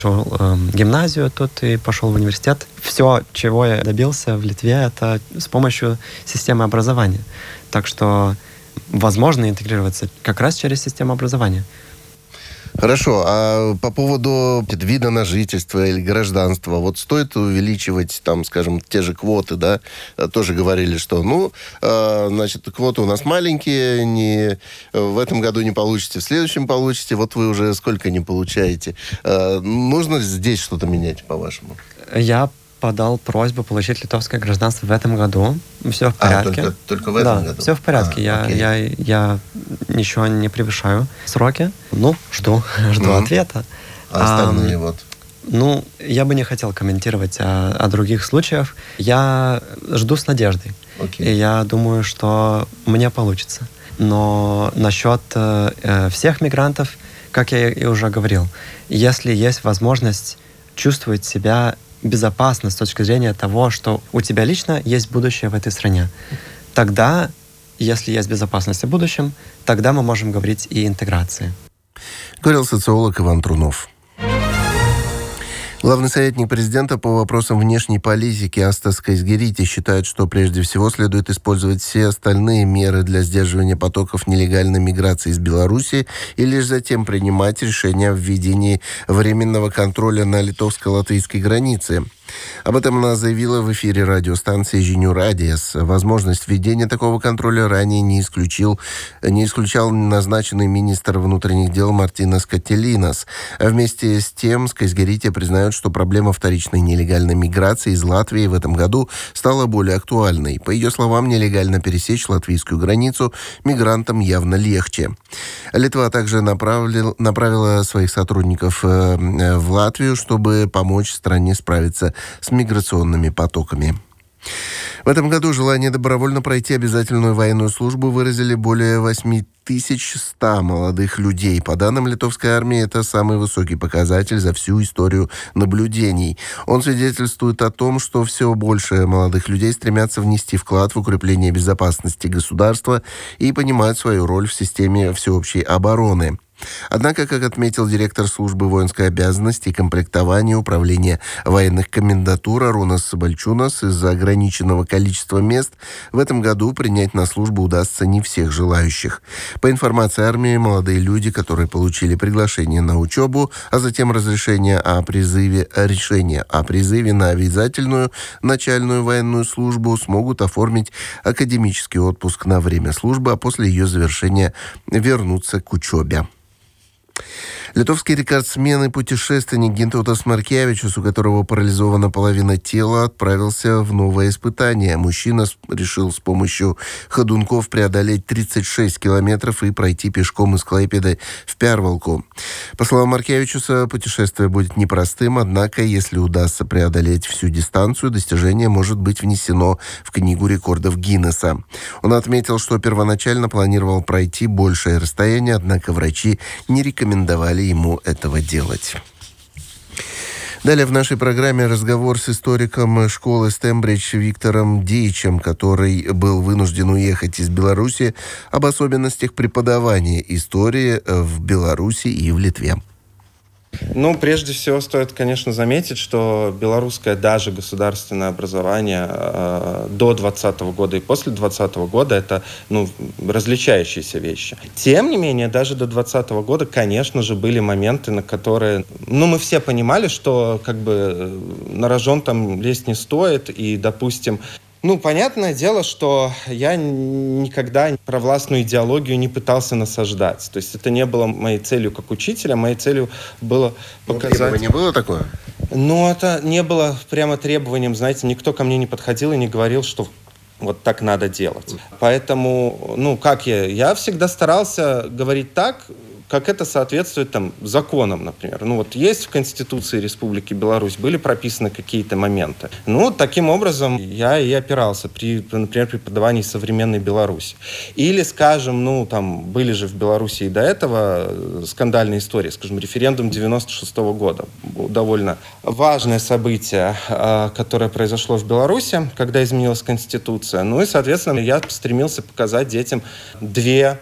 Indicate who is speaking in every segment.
Speaker 1: Пошел гимназию тут и пошел в университет. Все, чего я добился в Литве, это с помощью системы образования. Так что возможно интегрироваться как раз через систему образования.
Speaker 2: Хорошо, а по поводу вида на жительство или гражданства, вот стоит увеличивать, там, скажем, те же квоты, да? Тоже говорили, что, значит, квоты у нас маленькие, в этом году не получите, в следующем получите, вот вы уже сколько не получаете. Нужно здесь что-то менять, по-вашему?
Speaker 1: Я подал просьбу получить литовское гражданство в этом году. Все в порядке.
Speaker 2: Только в этом году?
Speaker 1: Все в порядке. Я ничего не превышаю сроки. Жду ответа.
Speaker 2: А остальные
Speaker 1: я бы не хотел комментировать о других случаях. Я жду с надеждой. И я думаю, что мне получится. Но насчет всех мигрантов, как я и уже говорил, если есть возможность чувствовать себя безопасно с точки зрения того, что у тебя лично есть будущее в этой стране, тогда, если есть безопасность в будущем, тогда мы можем говорить и о интеграции.
Speaker 2: Говорил социолог Иван Трунов. Главный советник президента по вопросам внешней политики Астас Казгерити считает, что прежде всего следует использовать все остальные меры для сдерживания потоков нелегальной миграции из Беларуси и лишь затем принимать решение о введении временного контроля на литовско-латвийской границе. Об этом она заявила в эфире радиостанции «Žinių radijas». Возможность введения такого контроля ранее не исключал назначенный министр внутренних дел Мартинас Кателинас. А вместе с тем Казгерити признают, что проблема вторичной нелегальной миграции из Латвии в этом году стала более актуальной. По ее словам, нелегально пересечь латвийскую границу мигрантам явно легче. Литва также направила своих сотрудников в Латвию, чтобы помочь стране справиться с миграционными потоками. В этом году желание добровольно пройти обязательную военную службу выразили более 8100 молодых людей. По данным литовской армии, это самый высокий показатель за всю историю наблюдений. Он свидетельствует о том, что все больше молодых людей стремятся внести вклад в укрепление безопасности государства и понимают свою роль в системе всеобщей обороны. Однако, как отметил директор службы воинской обязанности и комплектования управления военных комендатур Арунас Собольчунас, из-за ограниченного количества мест в этом году принять на службу удастся не всех желающих. По информации армии, молодые люди, которые получили приглашение на учебу, а затем решение о призыве на обязательную начальную военную службу, смогут оформить академический отпуск на время службы, а после ее завершения вернуться к учебе. Литовский рекордсмен и путешественник Гинтаутас Маркевичус, у которого парализована половина тела, отправился в новое испытание. Мужчина решил с помощью ходунков преодолеть 36 километров и пройти пешком из Клайпеды в Пярвалку. По словам Маркевичуса, путешествие будет непростым, однако, если удастся преодолеть всю дистанцию, достижение может быть внесено в Книгу рекордов Гиннесса. Он отметил, что первоначально планировал пройти большее расстояние, однако врачи не рекомендовали ему этого делать. Далее в нашей программе разговор с историком школы Стембридж Виктором Дейчем, который был вынужден уехать из Беларуси, об особенностях преподавания истории в Беларуси и в Литве.
Speaker 3: Прежде всего, стоит, конечно, заметить, что белорусское даже государственное образование до 2020 года и после 2020 года это различающиеся вещи. Тем не менее, даже до 2020 года, конечно же, были моменты, на которые мы все понимали, что на рожон там лезть не стоит, и, допустим, понятное дело, что я никогда провластную идеологию не пытался насаждать. То есть это не было моей целью как учителя. Моей целью было показать...
Speaker 2: Требование было такое?
Speaker 3: Это не было прямо требованием. Знаете, никто ко мне не подходил и не говорил, что вот так надо делать. Поэтому, я всегда старался говорить так, как это соответствует законам, например. Есть в Конституции Республики Беларусь, были прописаны какие-то моменты. Таким образом я и опирался при, например, преподавании современной Беларуси. Или, скажем, были же в Беларуси и до этого скандальные истории, скажем, референдум 96-го года. Довольно важное событие, которое произошло в Беларуси, когда изменилась Конституция. И, соответственно, я стремился показать детям две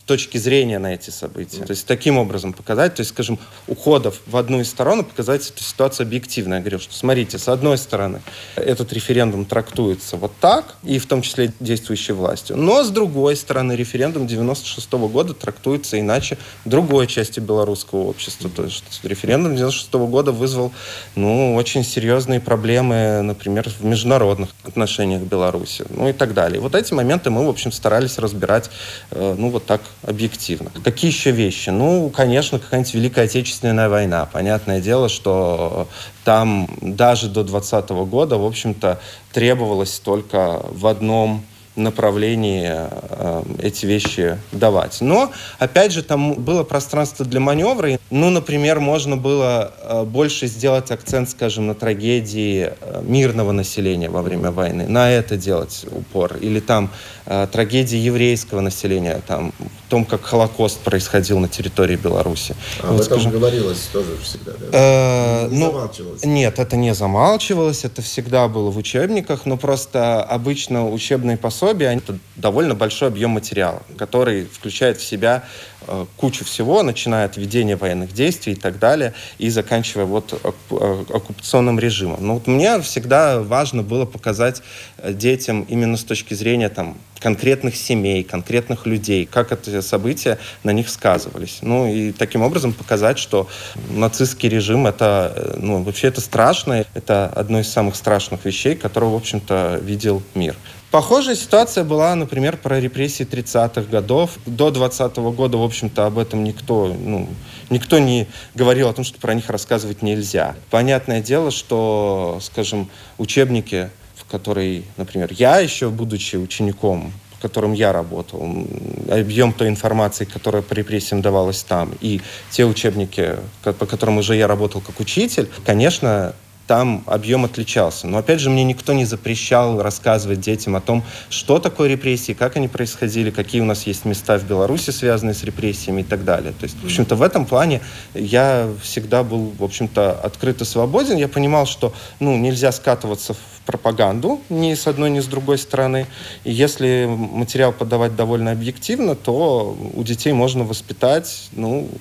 Speaker 3: точки зрения на эти события. То есть таким образом показать, то есть, скажем, уходов в одну из сторон, показать эту ситуацию объективно. Я говорю, что смотрите, с одной стороны, этот референдум трактуется вот так, и в том числе действующей властью, но с другой стороны, референдум 96 года трактуется иначе другой части белорусского общества. То есть референдум 96 года вызвал, очень серьезные проблемы, например, в международных отношениях Беларуси, и так далее. И вот эти моменты мы, в общем, старались разбирать, вот так объективно. Какие еще вещи? Конечно, какая-нибудь Великая Отечественная война. Понятное дело, что там даже до 2020 года, в общем-то, требовалось только в одном направлении эти вещи давать. Но, опять же, там было пространство для маневра. Например, можно было больше сделать акцент, скажем, на трагедии мирного населения во время войны. На это делать упор. Или там трагедии еврейского населения, там, в том, как Холокост происходил на территории Беларуси.
Speaker 2: Об этом говорилось тоже всегда, да? Не замалчивалось?
Speaker 3: Нет, это не замалчивалось, это всегда было в учебниках, но просто обычно учебные пособия, это довольно большой объем материала, который включает в себя кучу всего, начиная от ведения военных действий и так далее, и заканчивая оккупационным режимом. Мне всегда важно было показать детям именно с точки зрения конкретных семей, конкретных людей, как эти события на них сказывались. И таким образом показать, что нацистский режим вообще это страшно, это одно из самых страшных вещей, которые, в общем-то, видел мир. Похожая ситуация была, например, про репрессии 30-х годов. До 2020 года, в общем-то, об этом никто не говорил о том, что про них рассказывать нельзя. Понятное дело, что, скажем, учебники, в которые, например, я еще, будучи учеником, в котором я работал, объем той информации, которая по репрессиям давалась там, и те учебники, по которым уже я работал как учитель, конечно, там объем отличался. Но, опять же, мне никто не запрещал рассказывать детям о том, что такое репрессии, как они происходили, какие у нас есть места в Беларуси, связанные с репрессиями и так далее. То есть, в общем-то, в этом плане я всегда был, в общем-то, открыт и свободен. Я понимал, что, нельзя скатываться в пропаганду ни с одной, ни с другой стороны. И если материал подавать довольно объективно, то у детей можно воспитать,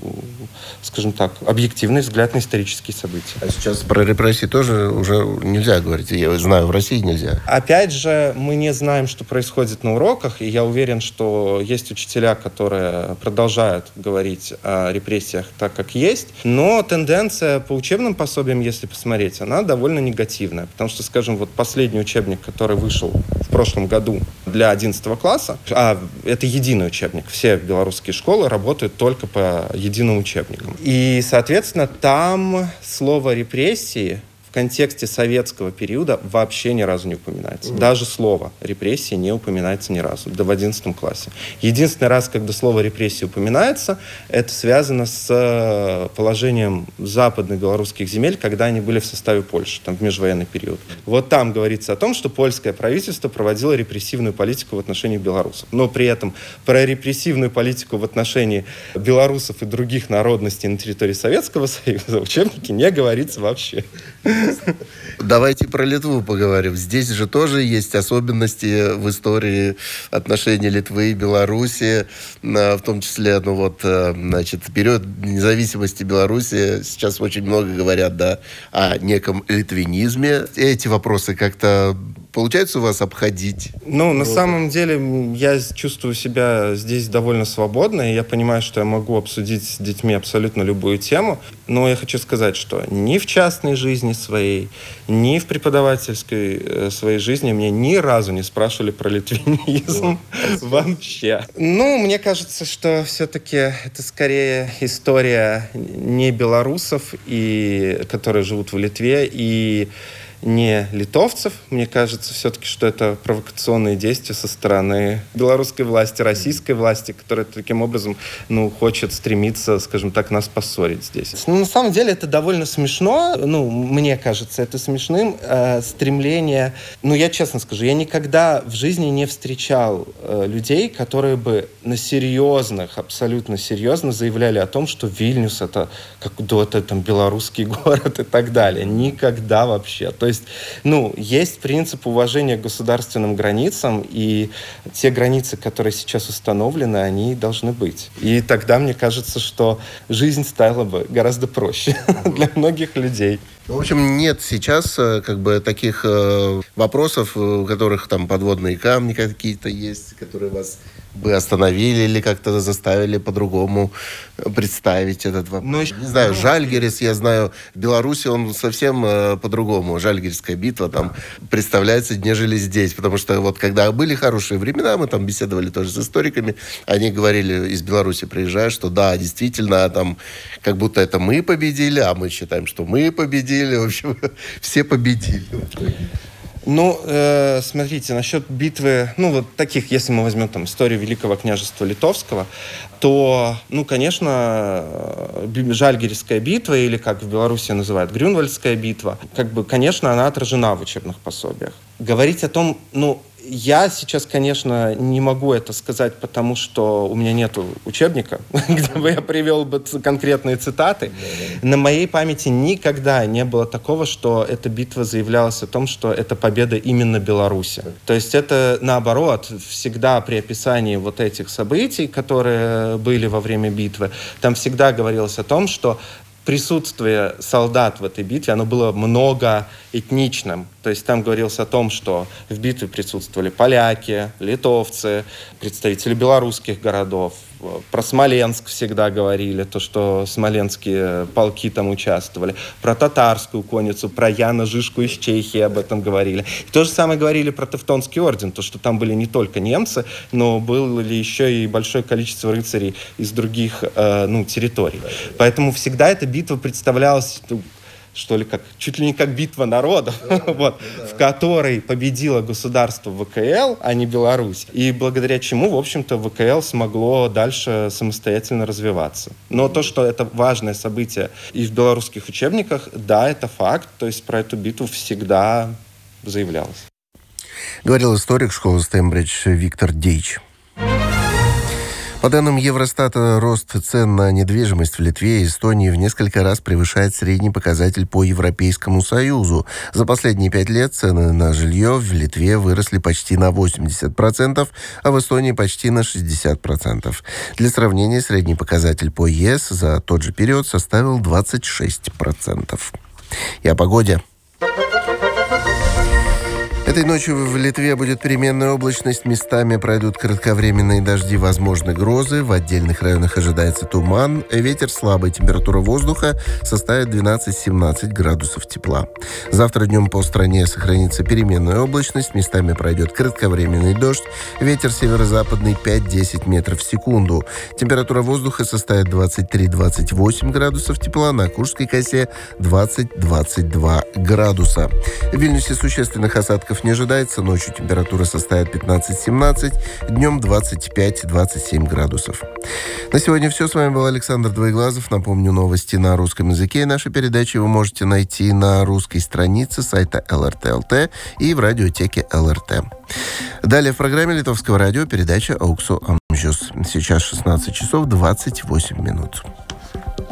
Speaker 3: скажем так, объективный взгляд на исторические события.
Speaker 2: А сейчас про репрессии тоже уже нельзя говорить. Я знаю, в России нельзя.
Speaker 3: Опять же, мы не знаем, что происходит на уроках, и я уверен, что есть учителя, которые продолжают говорить о репрессиях так, как есть, но тенденция по учебным пособиям, если посмотреть, она довольно негативная, потому что, скажем, последний учебник, который вышел в прошлом году для 11 класса, это единый учебник, все белорусские школы работают только по единым учебникам. И, соответственно, там слово «репрессии» в контексте советского периода вообще ни разу не упоминается. Даже слово «репрессии» не упоминается ни разу, в 11 классе. Единственный раз, когда слово «репрессии» упоминается, это связано с положением западных белорусских земель, когда они были в составе Польши, в межвоенный период. Вот там говорится о том, что польское правительство проводило репрессивную политику в отношении белорусов. Но при этом про репрессивную политику в отношении белорусов и других народностей на территории Советского Союза в учебнике не говорится вообще.
Speaker 2: Давайте про Литву поговорим. Здесь же тоже есть особенности в истории отношений Литвы и Беларуси, в том числе, период независимости Беларуси. Сейчас очень много говорят, о неком литвинизме. Эти вопросы как-то получается у вас обходить?
Speaker 3: На самом деле, я чувствую себя здесь довольно свободно, и я понимаю, что я могу обсудить с детьми абсолютно любую тему. Но я хочу сказать, что ни в частной жизни своей, ни в преподавательской своей жизни меня ни разу не спрашивали про литвинизм вообще. Мне кажется, что все-таки это скорее история не белорусов, которые живут в Литве, и не литовцев. Мне кажется все-таки, что это провокационные действия со стороны белорусской власти, российской власти, которая таким образом, хочет стремиться, скажем так, нас поссорить здесь. На самом деле это довольно смешно. Мне кажется, это смешным. Стремление... я честно скажу, я никогда в жизни не встречал людей, которые бы абсолютно серьезно заявляли о том, что Вильнюс это белорусский город и так далее. Никогда вообще. То есть, есть принцип уважения к государственным границам, и те границы, которые сейчас установлены, они должны быть. И тогда мне кажется, что жизнь стала бы гораздо проще для многих людей.
Speaker 2: В общем, нет сейчас таких вопросов, у которых там подводные камни какие-то есть, которые вас бы остановили или как-то заставили по-другому представить этот вопрос. Не знаю, Жальгирис, я знаю, в Беларуси он совсем по-другому. Жальгирская битва там представляется, нежели здесь. Потому что вот когда были хорошие времена, мы там беседовали тоже с историками, они говорили, из Беларуси приезжая, что да, действительно, там как будто это мы победили, а мы считаем, что мы победили. В общем, все победили.
Speaker 3: Смотрите, насчет битвы, таких, если мы возьмем там историю Великого княжества Литовского, то, конечно, Жальгирская битва, или как в Беларуси называют, Грюнвальдская битва, конечно, она отражена в учебных пособиях. Говорить о том, я сейчас, конечно, не могу это сказать, потому что у меня нет учебника, где бы я привел бы конкретные цитаты. На моей памяти никогда не было такого, что эта битва заявлялась о том, что это победа именно Беларуси. То есть это, наоборот, всегда при описании вот этих событий, которые были во время битвы, там всегда говорилось о том, что присутствие солдат в этой битве, оно было многоэтничным. То есть там говорилось о том, что в битве присутствовали поляки, литовцы, представители белорусских городов. Про Смоленск всегда говорили, то, что смоленские полки там участвовали. Про татарскую конницу, про Яна Жишку из Чехии об этом говорили. И то же самое говорили про Тевтонский орден, то, что там были не только немцы, но было еще и большое количество рыцарей из других территорий. Поэтому всегда эта битва представлялась чуть ли не как битва народов, в которой победило государство ВКЛ, а не Беларусь. И благодаря чему, в общем-то, ВКЛ смогло дальше самостоятельно развиваться. Но то, что это важное событие и в белорусских учебниках, да, это факт. То есть про эту битву всегда заявлялось.
Speaker 2: Говорил историк школы Стембридж Виктор Дейч. По данным Евростата, рост цен на недвижимость в Литве и Эстонии в несколько раз превышает средний показатель по Европейскому Союзу. За последние 5 лет цены на жилье в Литве выросли почти на 80%, а в Эстонии почти на 60%. Для сравнения, средний показатель по ЕС за тот же период составил 26%. И о погоде. Этой ночью в Литве будет переменная облачность. Местами пройдут кратковременные дожди, возможны грозы. В отдельных районах ожидается туман. Ветер слабый. Температура воздуха составит 12-17 градусов тепла. Завтра днем по стране сохранится переменная облачность. Местами пройдет кратковременный дождь. Ветер северо-западный 5-10 метров в секунду. Температура воздуха составит 23-28 градусов тепла. На Куршской косе 20-22 градуса. В Вильнюсе существенных осадков не ожидается. Ночью температура составит 15-17, днем 25-27 градусов. На сегодня все. С вами был Александр Двоеглазов. Напомню, новости на русском языке. Наши передачи вы можете найти на русской странице сайта ЛРТ.ЛТ и в радиотеке ЛРТ. Далее в программе Литовского радио передача «Ауксу Амжус». Сейчас 16 часов 28 минут.